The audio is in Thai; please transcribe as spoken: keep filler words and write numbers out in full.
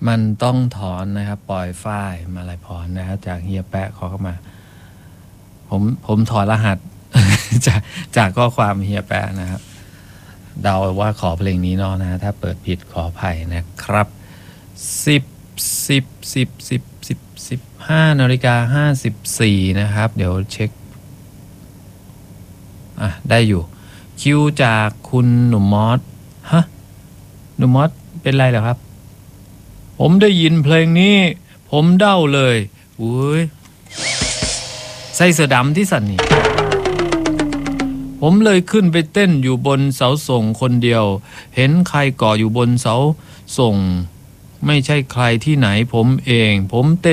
มันต้องถอนนะครับปล่อยฝ้ายมาลายพรนะครับจากเฮียแปะขอเข้ามาผมผมถอนรหัส จากจากข้อความเฮียแปะนะครับเดาว่าขอเพลงนี้เนาะนะถ้าเปิดผิดขออภัยนะครับสิบสิบสิบสิบสิบสิบห้านาฬิกาห้าสิบสี่นะครับเดี๋ยวเช็คอ่ะได้อยู่คิวจากคุณหนุ่มมอสฮะหนุ่มมอสเป็นไรเหรอครับผมได้ยินเพลงนี้ผมเด้าเลยอุ้ยใส่เสื้อดำที่สันนี่ผมเลยขึ้นไปเต้นอยู่บนเสาส่งคนเดียวเห็นใครก่ออยู่บนเสาส่งไม่ใช่ใครที่ไหนผมเองผมเต้น